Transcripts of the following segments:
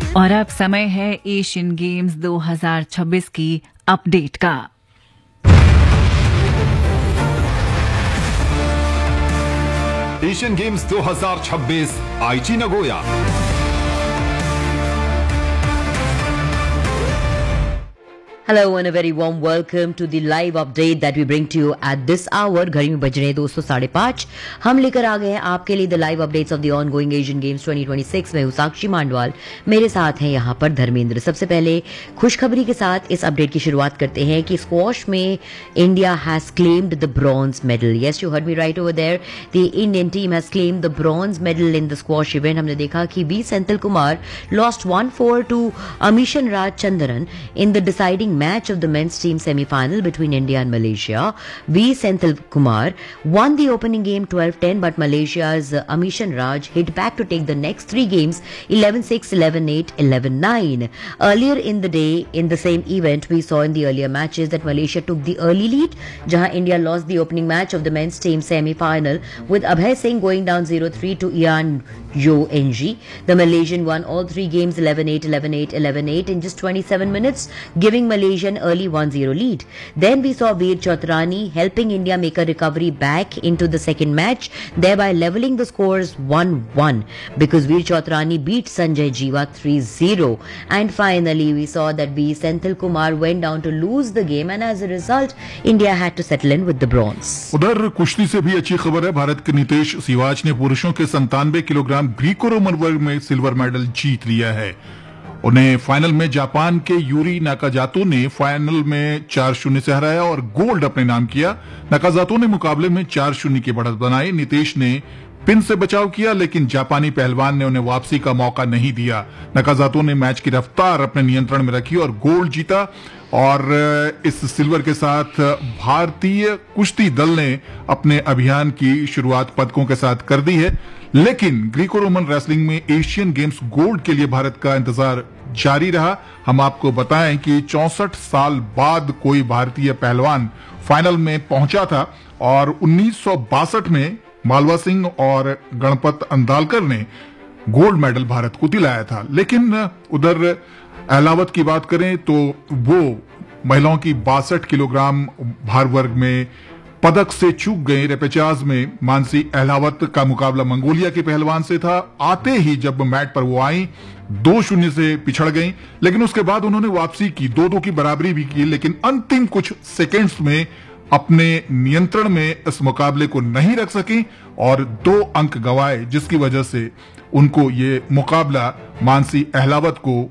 और अब समय है एशियन गेम्स 2026 की अपडेट का। एशियन गेम्स 2026 आईची Nagoya. Hello and a very warm welcome to the live update that we bring to you at this hour। घड़ी में बज रहे हैं दोस्तों 5:30। हम लेकर आ गए हैं आपके लिए the live updates of the ongoing Asian games 2026 में। साक्षी मांडवाल मेरे साथ हैं यहाँ पर धर्मेंद्र। सबसे पहले खुशखबरी के साथ इस अपडेट की शुरुआत करते हैं कि स्क्वॉश में India has claimed the bronze medal. Yes, you heard me right over there. The Indian team has claimed the bronze medal in the squash event. हमने देखा कि B Senthil Kumar lost 1-4 to emission Raj Chandran in the deciding match of the men's team semi-final between India and Malaysia. V. Senthil Kumar won the opening game 12-10, but Malaysia's Amishan Raj hit back to take the next three games 11-6, 11-8, 11-9. Earlier in the day, in the same event, we saw in the earlier matches that Malaysia took the early lead, jahan India lost the opening match of the men's team semi-final with Abhay Singh going down 0-3 to Ian Yo NG. The Malaysian won all three games 11-8, 11-8, 11-8 in just 27 minutes, giving Malaysia an early 1-0 lead. Then we saw Veer Chotrani helping India make a recovery back into the second match, thereby leveling the scores 1-1 because Veer Chotrani beat Sanjay Jiva 3-0. And finally, we saw that V. Senthil Kumar went down to lose the game, and as a result, India had to settle in with the bronze. उधर कुश्ती से भी अच्छी खबर है। भारत के नितेश सिवाच ने पुरुषों के 97 किलोग्राम ग्रीको रोमन वर्ग में सिल्वर मेडल जीत लिया है। उन्हें फाइनल में जापान के यूरी नाकाजातो ने फाइनल में 4-0 से हराया और गोल्ड अपने नाम किया। नाकाजातो ने मुकाबले में 4-0 की बढ़त बनाई। नितेश ने पिन से बचाव किया, लेकिन जापानी पहलवान ने उन्हें वापसी का मौका नहीं दिया। नाकाजातो ने मैच की रफ्तार अपने नियंत्रण में रखी और गोल्ड जीता। और इस सिल्वर के साथ भारतीय कुश्ती दल ने अपने अभियान की शुरुआत पदकों के साथ कर दी है। लेकिन ग्रीको रोमन रेसलिंग में एशियन गेम्स गोल्ड के लिए भारत का इंतजार जारी रहा। हम आपको बताएं कि 64 साल बाद कोई भारतीय पहलवान फाइनल में पहुंचा था और 1962 में मालवा सिंह और गणपत अंदालकर ने गोल्ड मेडल भारत को दिलाया था। लेकिन उधर अहलावत की बात करें तो वो महिलाओं की 62 किलोग्राम भार वर्ग में पदक से चूक गए। रेपेचाज में मानसी अहलावत का मुकाबला मंगोलिया के पहलवान से था। आते ही जब मैट पर वो आई 2-0 से पिछड़ गई, लेकिन उसके बाद उन्होंने वापसी की, 2-2 की बराबरी भी की, लेकिन अंतिम कुछ सेकेंड्स में अपने नियंत्रण में इस मुकाबले को नहीं रख सकी और 2 अंक गंवाए, जिसकी वजह से उनको ये मुकाबला मानसी अहलावत को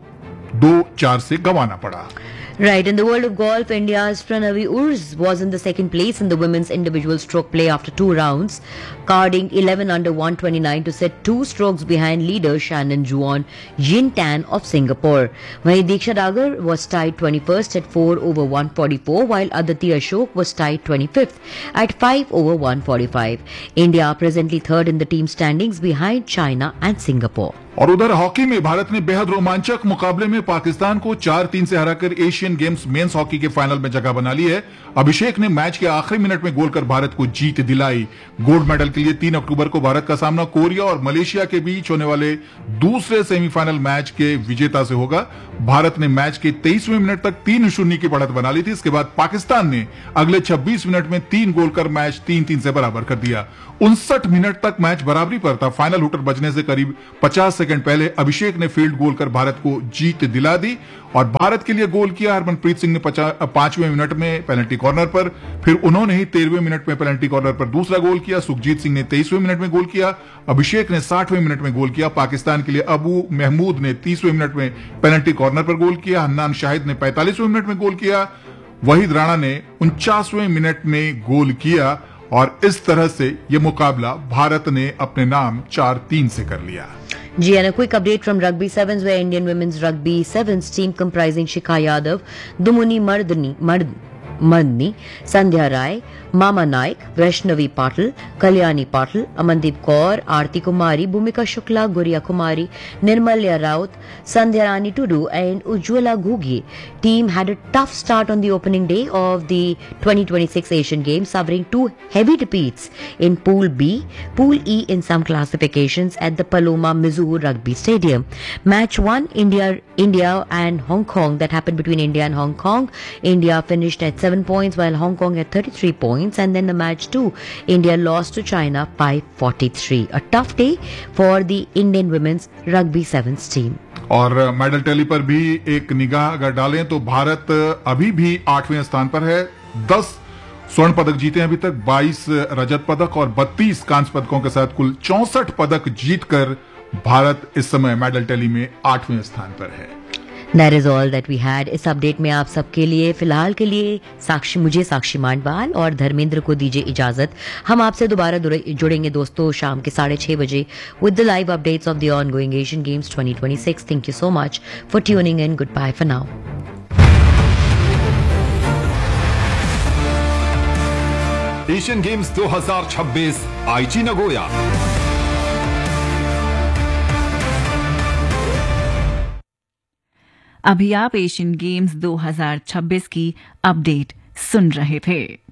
2-4 से गंवाना पड़ा। Right, in the world of golf, India's Pranavi Urs was in the second place in the women's individual stroke play after 2 rounds, carding 11 under 129 to set 2 strokes behind leader Shannon Juan Yin Tan of Singapore. Wahi Diksha Dagar was tied 21st at 4 over 144, while Aditi Ashok was tied 25th at 5 over 145. India presently third in the team standings behind China and Singapore. और उधर hockey में भारत ने बेहद रोमांचक मुकाबले में पाकिस्तान को 4-3 से हराकर एशियन गेम्स मेंस हॉकी के फाइनल में जगह बना ली है। अभिषेक ने मैच के आखिरी मिनट में गोल कर भारत को जीत दिलाई। गोल्ड मेडल के लिए 3 अक्टूबर को भारत का सामना कोरिया और मलेशिया के बीच होने वाले दूसरे सेमीफाइनल मैच के विजेता से होगा। भारत ने मैच के 23वें मिनट तक 3-0 की बढ़त बना ली थी। इसके बाद पाकिस्तान ने अगले 26 मिनट में 3 गोल कर मैच 3-3 से बराबर कर दिया। 59 मिनट तक मैच बराबरी पर था। फाइनल हुटर बजने से करीब 50 सेकंड पहले अभिषेक ने फील्ड गोल कर भारत को जीत दिला दी और भारत के लिए गोल किया हरमनप्रीत सिंह ने 5वें मिनट में पेनल्टी कॉर्नर पर। फिर उन्होंने ही 13वें मिनट में पेनल्टी कॉर्नर पर दूसरा गोल किया। सुखजीत सिंह ने 23वें मिनट में गोल किया। अभिषेक ने 60वें मिनट में गोल किया। पाकिस्तान के लिए अबू महमूद ने 30वें मिनट में पेनल्टी कॉर्नर पर गोल किया। हन्नान शाहिद ने 45वें मिनट में गोल किया। वहीद राणा ने 49वें मिनट में गोल किया और इस तरह से ये मुकाबला भारत ने अपने नाम 4-3 से कर लिया। G, and a quick update from Rugby Sevens, where Indian women's Rugby Sevens team comprising Shikha Yadav, Dumuni Madani, संध्या राय, मामा नाइक, वैष्णवी पाटिल, कल्याणी पाटिल, अमनदीप कौर, आरती कुमारी, भूमिका शुक्ला, गुड़िया कुमारी, निर्मल्या राउत, संध्या रानी Tudu and Ujjwala Ghugge team had a tough start on the opening day of the 2026 Asian Games, suffering two heavy defeats in Pool B, Pool E in some classifications at the Paloma Mizzou Rugby Stadium. Match 1, India and Hong Kong, that happened between India and Hong Kong. India finished at 7 points while Hong Kong had 33 points, and then the match 2, India lost to China by 43. A tough day for the Indian women's rugby sevens team. और medal tally पर भी एक निगाह अगर डालें तो भारत अभी भी 8वें स्थान पर है। 10 स्वर्ण पदक जीते हैं अभी तक, 22 रजत पदक और 32 कांस्य पदकों के साथ कुल 64 पदक जीतकर भारत इस समय मेडल टैली में 8वें स्थान पर है। That is all that we had. इस अपडेट में आप सबके लिए फिलहाल के लिए मुझे साक्षी मांडवाल और धर्मेंद्र को दीजिए इजाजत। हम आपसे दोबारा जुड़ेंगे दोस्तों शाम के 6:30 बजे with the live updates of the ongoing Asian Games 2026. Thank you so much for tuning in. Goodbye for now. Asian games 2026 आईची नगोया। अभी आप एशियन गेम्स 2026 की अपडेट सुन रहे थे।